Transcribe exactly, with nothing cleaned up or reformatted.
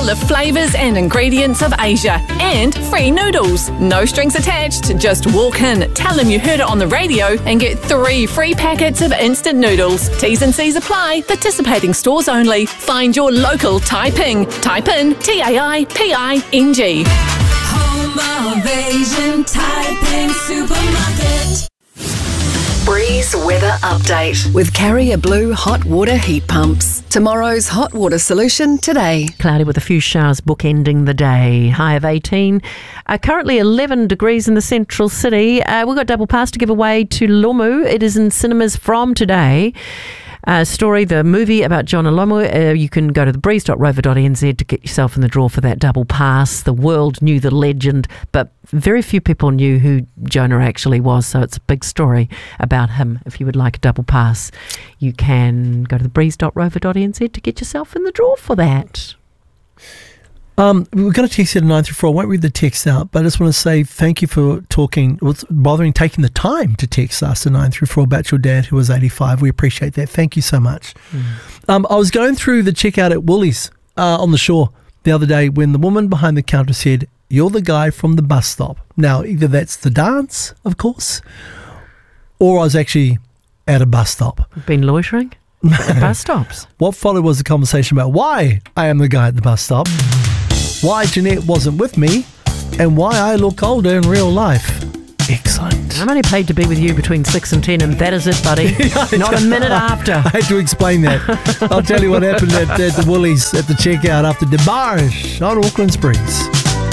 the flavours and ingredients of Asia. And free noodles. No strings attached. Just walk in, tell them you heard it on the radio and get three free packets of instant noodles. T's and C's apply. Participating stores only. Find your local Tai Ping. Type in T A I P I N G. Home of Asian Tai Ping Supermarket. Breeze Weather Update with Carrier Blue Hot Water Heat Pumps. Tomorrow's hot water solution today. Cloudy with a few showers bookending the day. High of eighteen. Uh, currently eleven degrees in the central city. Uh, we've got Double Pass to give away to Lomu. It is in cinemas from today. Uh, story, the movie about John Alomu. Uh, you can go to the breeze dot rover dot n z to get yourself in the draw for that double pass. The world knew the legend, but very few people knew who Jonah actually was, so it's a big story about him. If you would like a double pass, you can go to the breeze dot rover dot n z to get yourself in the draw for that. Um, we're going to text you to nine three four. I won't read the text out, but I just want to say thank you for talking, bothering, taking the time to text us to nine three four about your dad who was eighty-five. We appreciate that. Thank you so much. Mm. Um, I was going through the checkout at Woolies uh, on the shore the other day when the woman behind the counter said, "You're the guy from the bus stop." Now, either that's the dance, of course, or I was actually at a bus stop. Been loitering at bus stops. What followed was a conversation about why I am the guy at the bus stop, why Jeanette wasn't with me, and why I look older in real life. Excellent. I'm only paid to be with you between six and ten, and that is it, buddy. Not a minute after. I had to explain that. I'll tell you what happened at, at the Woolies at the checkout after DeBarge on Auckland's Breeze.